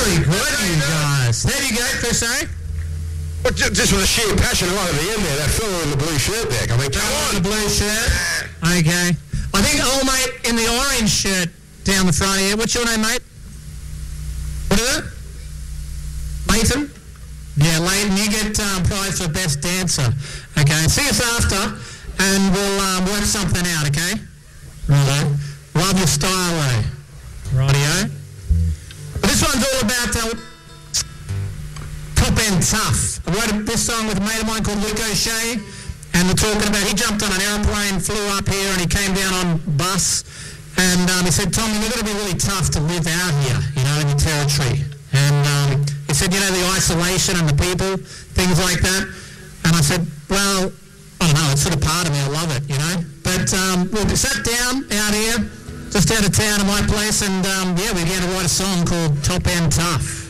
Very good, you guys. There you go, Chris, eh? But just with a sheer passion right at the end there, that fella in the blue shirt there. I mean, come on. The blue shirt. Okay. I think old mate in the orange shirt down the front here. What's your name, mate? What is it? Leighton? Yeah, Leighton, you get prize for best dancer. Okay, see us after, and we'll work something out, okay? Righto. Love your style, though. Rightio. But this one's all about Top End Tough. I wrote this song with a mate of mine called Luke O'Shea, and we're talking about, he jumped on an aeroplane, flew up here, and he came down on bus, and he said, Tommy, you've got to be really tough to live out here, you know, in your territory. And he said, you know, the isolation and the people, things like that. And I said, well, I don't know, it's sort of part of me, I love it, you know. But we sat down out here, just out of town at my place, and yeah, we began to write a song called Top End Tough.